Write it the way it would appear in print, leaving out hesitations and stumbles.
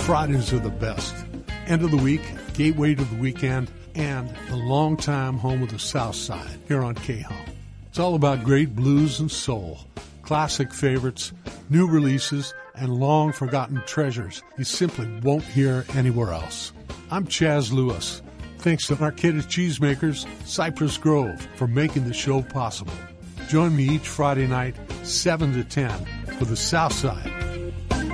Fridays are the best. End of the week, gateway to the weekend, and the longtime home of the South Side here on K-Home. It's all about great blues and soul, classic favorites, new releases, and long-forgotten treasures you simply won't hear anywhere else. I'm Chaz Lewis. Thanks to Marqueta's Cheesemakers, Cypress Grove, for making the show possible. Join me each Friday night, 7 to 10, for the South Side